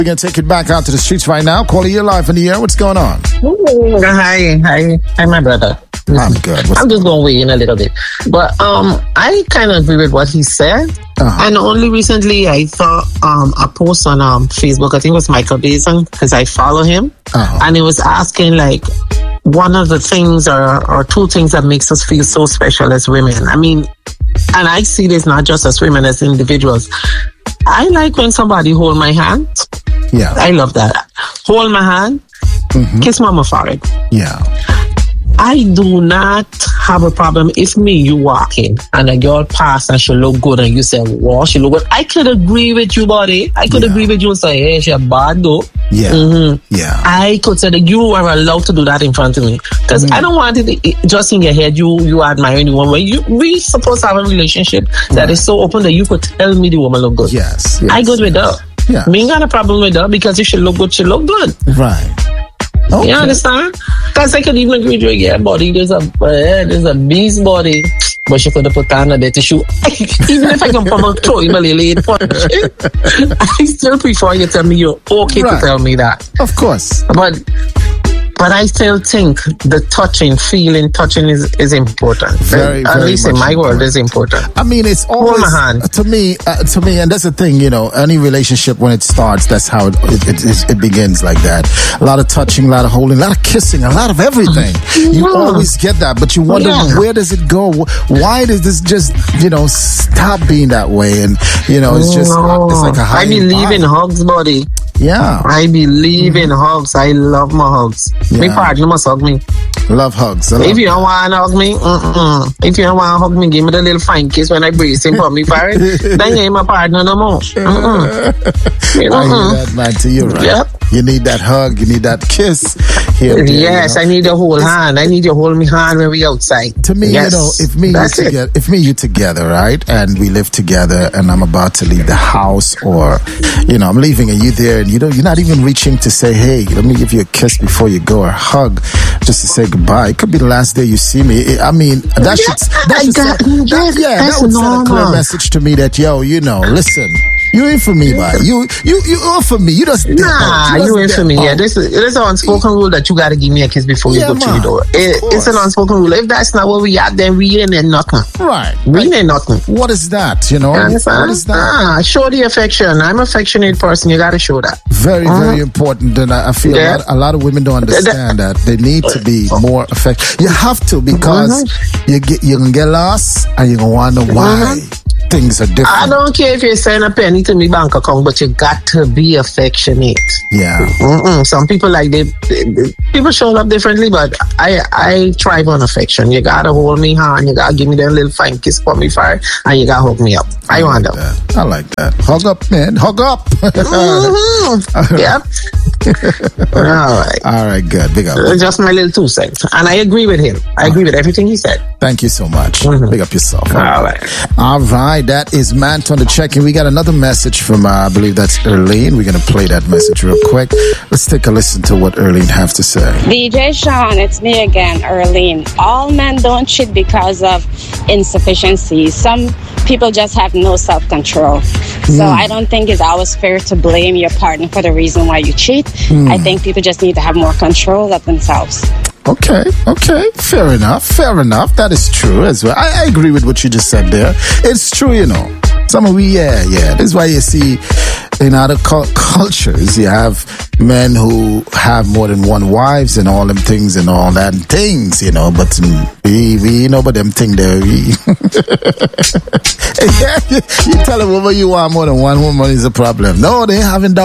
We're going to take it back out to the streets right now. Caller, you're live in the air. What's going on? Hi, my brother. I'm good. I'm just going to weigh in a little bit. But I kind of agree with what he said. And only recently I saw a post on Facebook. I think it was Michael Basin, because I follow him. And he was asking, like, one of the things or two things that makes us feel so special as women. I mean, and I see this not just as women, as individuals. I like when somebody hold my hand. Yeah. I love that. Hold my hand, kiss me on my forehead. Yeah. I do not have a problem if you walk in and a girl pass and she look good and you say, wow, she look good. I could agree with you, buddy. I could agree with you and say, hey, she's bad though. Yeah. Yeah. I could say that you are allowed to do that in front of me. Because I don't want it just in your head, you admire anyone. We supposed to have a relationship that is so open that you could tell me the woman look good. Yes. I good with her. Yeah. Me ain't got a problem with her, because if she look good, she look good. Right. Okay. You understand? Because I could even agree with you, yeah, body, there's a beast body, but she could have put on a dirty shoe. Even if I can probably throw him a little punch, I still prefer you tell me you're okay to tell me that. Of course. But I still think the touching is important. Very, at very least in my world, is important. I mean, it's always, hold my hand. to me, and that's the thing, any relationship, when it starts, that's how it begins, like that. A lot of touching, a lot of holding, a lot of kissing, a lot of everything. You always get that, but you wonder, where does it go? Why does this just, stop being that way? And, it's just, it's like a high. I believe in hugs, buddy. Yeah. I believe in hugs. I love my hugs. Yeah. My partner must hug me. Love hugs. If you don't want to hug me, if you don't want to hug me, give me the little fine kiss when I breathe in for me, parent. Then you ain't my partner no more. I hear that, man. To you, right? Yep. You need that hug. You need that kiss. Here, yes, I need your whole hand. I need you to hold me hand when we outside. To me, if me you together, right, and we live together, and I'm about to leave the house, or I'm leaving and you there, and you're not even reaching to say, hey, let me give you a kiss before you go, or a hug, just to say goodbye. It could be the last day you see me. I mean, that would send a clear message to me that, listen. You ain't for me, boy. You are for me. You just you ain't for me. Yeah, this is an unspoken rule that you gotta give me a kiss before you go through the door. It's an unspoken rule. If that's not where we at, then we ain't nothing. Right. We ain't nothing. What is that? What is that? Show the affection. I'm an affectionate person. You gotta show that. Very, very important. And I feel a lot of women don't understand that. They need to be more affectionate. You have to, because you can get lost and you gonna wonder why. Things are different. I don't care if you send a penny to me bank account, but you got to be affectionate. Yeah. Some people people show up differently, but I thrive on affection. You gotta hold me hand, you gotta give me that little fine kiss for me fire, and you gotta hook me up. I want that. I like that. Hug up, man. Hug up. Yep. All right. Good. Big up. Just my little 2 cents, and I agree with him. I agree with everything he said. Thank you so much. Big up yourself. All right. All right. That is Mant on the check-in. We got another message from, I believe that's Erlene. We're going to play that message real quick. Let's take a listen to what Erlene has to say. DJ Sean, it's me again, Erlene. All men don't cheat because of insufficiency. Some people just have no self-control. So I don't think it's always fair to blame your partner for the reason why you cheat. I think people just need to have more control of themselves. Okay. Fair enough. That is true as well. I agree with what you just said there. It's true, Some of this is why you see in other cultures, you have men who have more than one wives and all them things and all that things, but we know about them thing there. You tell a woman you want more than one woman is a problem. No, they haven't done